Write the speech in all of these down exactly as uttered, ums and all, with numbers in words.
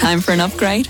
Time for an upgrade?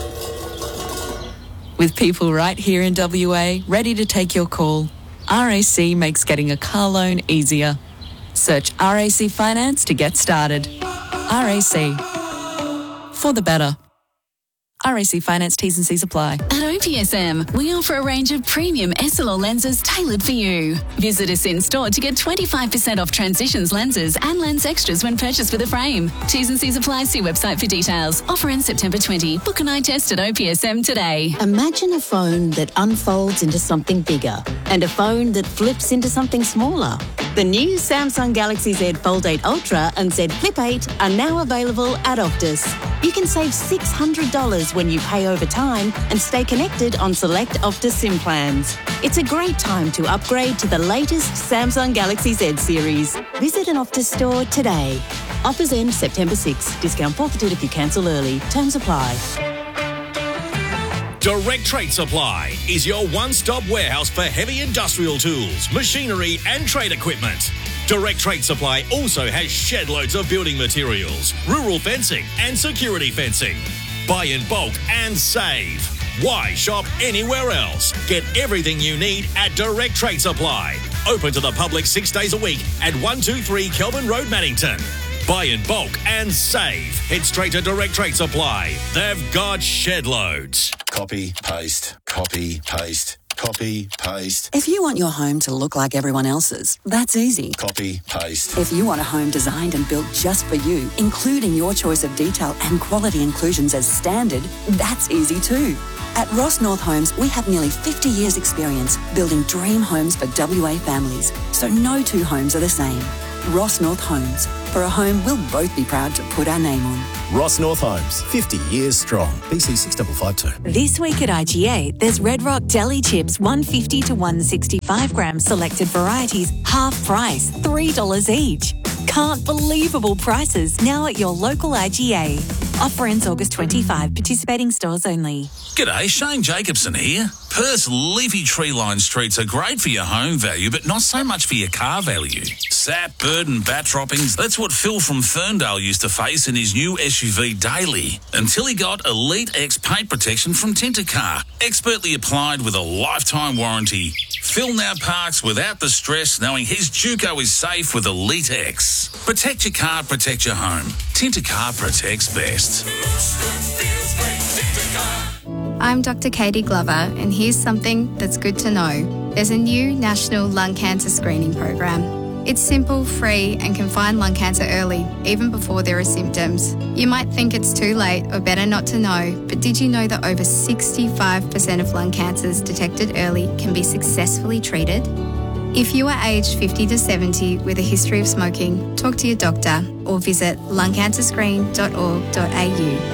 With people right here in W A ready to take your call, R A C makes getting a car loan easier. Search R A C Finance to get started. R A C. For the better. R A C Finance, T's and C's apply. At O P S M, we offer a range of premium S L R lenses tailored for you. Visit us in store to get twenty-five percent off Transitions lenses and lens extras when purchased with a frame. T's and C's apply. See website for details. Offer ends September twentieth. Book an eye test at O P S M today. Imagine a phone that unfolds into something bigger and a phone that flips into something smaller. The new Samsung Galaxy Z Fold eight Ultra and Z Flip eight are now available at Optus. You can save six hundred dollars when you pay over time and stay connected on select Optus SIM plans. It's a great time to upgrade to the latest Samsung Galaxy Z series. Visit an Optus store today. Offers end September sixth. Discount forfeited if you cancel early. Terms apply. Direct Trade Supply is your one-stop warehouse for heavy industrial tools, machinery and trade equipment. Direct Trade Supply also has shed loads of building materials, rural fencing and security fencing. Buy in bulk and save. Why shop anywhere else? Get everything you need at Direct Trade Supply. Open to the public six days a week at one two three Kelvin Road, Mannington. Buy in bulk and save. Head straight to Direct Trade Supply. They've got shed loads. Copy, paste, copy, paste, copy, paste. If you want your home to look like everyone else's, that's easy. Copy, paste. If you want a home designed and built just for you, including your choice of detail and quality inclusions as standard, that's easy too. At Ross North Homes, we have nearly fifty years experience building dream homes for W A families, so no two homes are the same. Ross North Homes, for a home we'll both be proud to put our name on. Ross North Homes, fifty years strong. B C six five five two. This week at I G A, there's Red Rock Deli Chips, one fifty to one sixty-five gram selected varieties, half price, three dollars each. Can't believable prices now at your local I G A. Offer ends August twenty-fifth. Participating stores only. G'day, Shane Jacobson here. Perth's leafy tree-lined streets are great for your home value, but not so much for your car value. Sap, bird and bat droppings, that's what Phil from Ferndale used to face in his new S U V Daily, until he got Elite X paint protection from Tintercar, expertly applied with a lifetime warranty. Phil now parks without the stress, knowing his Juco is safe with Elite X. Protect your car, protect your home. Tintercar protects best. I'm Doctor Katie Glover, and here's something that's good to know. There's a new national lung cancer screening program. It's simple, free, and can find lung cancer early, even before there are symptoms. You might think it's too late or better not to know, but did you know that over sixty-five percent of lung cancers detected early can be successfully treated? If you are aged fifty to seventy with a history of smoking, talk to your doctor or visit lung cancer screen dot org dot a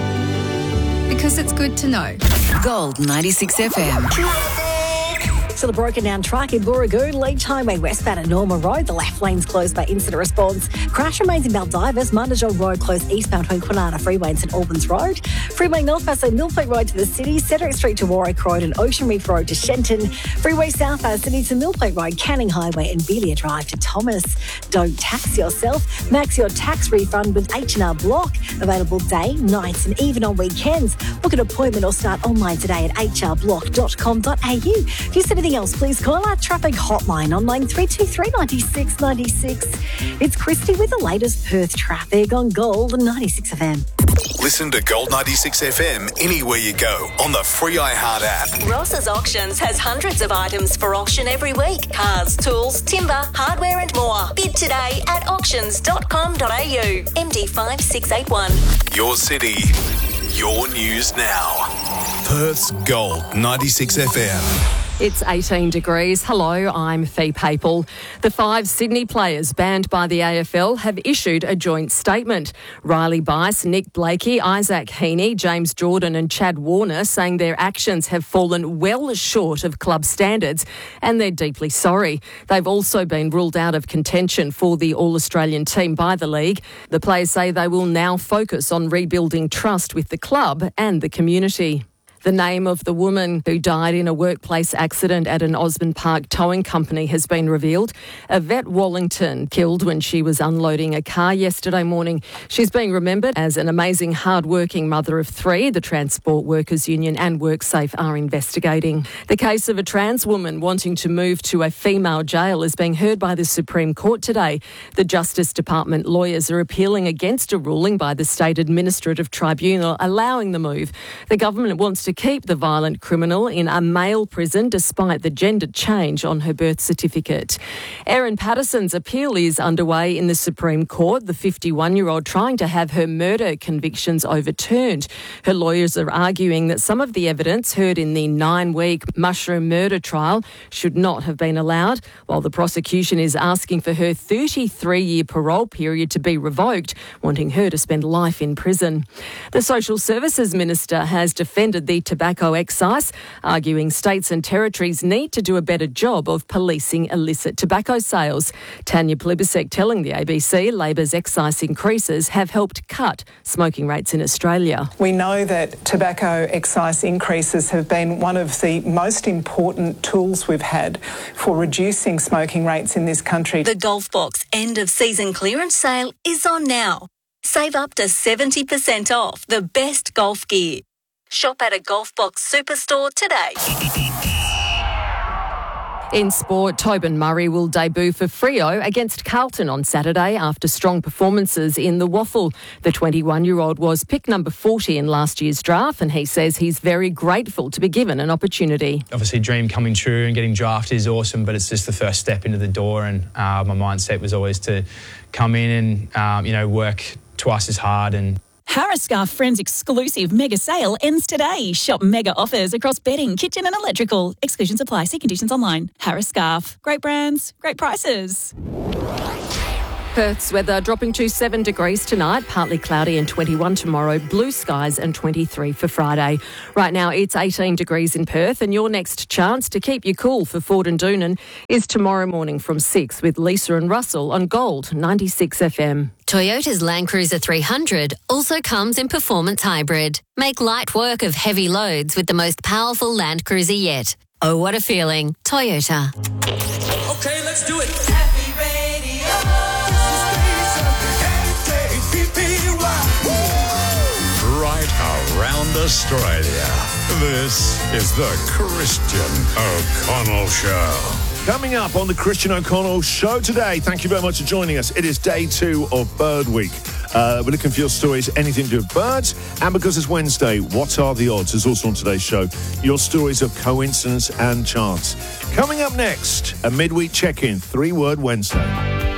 u. Because it's good to know. Gold ninety-six F M. Still a broken down track in Booragoon, Leach Highway westbound at Norma Road. The left lane's closed by incident response. Crash remains in Baldivis. Mundajong Road closed eastbound between Kwinana Freeway and St Albans Road. Freeway northbound, so Millfleet Road to the city. Cedric Street to Warwick Road and Ocean Reef Road to Shenton. Freeway southbound Sydney to Millfleet Road, Canning Highway and Belia Drive to Thomas. Don't tax yourself. Max your tax refund with H and R Block. Available day, nights and even on weekends. Book an appointment or start online today at h r block dot com dot a u. If you see anything else, please call our traffic hotline on line three two three, nine six nine six. It's Christy with the latest Perth traffic on Gold ninety-six F M. Listen to Gold ninety-six F M anywhere you go on the free iHeart app. Ross's Auctions has hundreds of items for auction every week. Cars, tools, timber, hardware and more. Bid today at auctions dot com dot a u. M D five six eight one. Your city, your news now. Perth's Gold ninety-six F M. It's eighteen degrees. Hello, I'm Fee Papel. The five Sydney players banned by the A F L have issued a joint statement. Riley Bice, Nick Blakey, Isaac Heaney, James Jordan and Chad Warner saying their actions have fallen well short of club standards and they're deeply sorry. They've also been ruled out of contention for the All-Australian team by the league. The players say they will now focus on rebuilding trust with the club and the community. The name of the woman who died in a workplace accident at an Osborne Park towing company has been revealed. Yvette Wallington killed when she was unloading a car yesterday morning. She's being remembered as an amazing, hard-working mother of three. The Transport Workers Union and WorkSafe are investigating. The case of a trans woman wanting to move to a female jail is being heard by the Supreme Court today. The Justice Department lawyers are appealing against a ruling by the State Administrative Tribunal allowing the move. The government wants to keep the violent criminal in a male prison despite the gender change on her birth certificate. Erin Patterson's appeal is underway in the Supreme Court, the fifty-one-year-old trying to have her murder convictions overturned. Her lawyers are arguing that some of the evidence heard in the nine-week mushroom murder trial should not have been allowed, while the prosecution is asking for her thirty-three-year parole period to be revoked, wanting her to spend life in prison. The Social Services Minister has defended the tobacco excise, arguing states and territories need to do a better job of policing illicit tobacco sales. Tanya Plibersek telling the A B C Labor's excise increases have helped cut smoking rates in Australia. We know that tobacco excise increases have been one of the most important tools we've had for reducing smoking rates in this country. The Golf Box end of season clearance sale is on now. Save up to seventy percent off the best golf gear. Shop at a Golf Box Superstore today. In sport, Tobin Murray will debut for Freo against Carlton on Saturday after strong performances in the Waffle. The twenty-one-year-old was pick number forty in last year's draft, and he says he's very grateful to be given an opportunity. Obviously, dream coming true and getting drafted is awesome, but it's just the first step into the door, and uh, my mindset was always to come in and um, you know work twice as hard. And Harris Scarf Friends exclusive mega sale ends today. Shop mega offers across bedding, kitchen and electrical. Exclusions apply. See conditions online. Harris Scarf. Great brands, great prices. Perth's weather dropping to seven degrees tonight, partly cloudy and twenty-one tomorrow, blue skies and twenty-three for Friday. Right now it's eighteen degrees in Perth, and your next chance to keep you cool for Ford and Doonan is tomorrow morning from six with Lisa and Russell on Gold ninety-six F M. Toyota's Land Cruiser three hundred also comes in performance hybrid. Make light work of heavy loads with the most powerful Land Cruiser yet. Oh, what a feeling. Toyota. Okay, let's do it. Right around Australia. This is the Christian O'Connell Show. Coming up on the Christian O'Connell Show today, thank you very much for joining us. It is day two of Bird Week. Uh, we're looking for your stories, anything to do with birds. And because it's Wednesday, what are the odds? Is also on today's show. Your stories of coincidence and chance. Coming up next, a midweek check-in, three-word Wednesday.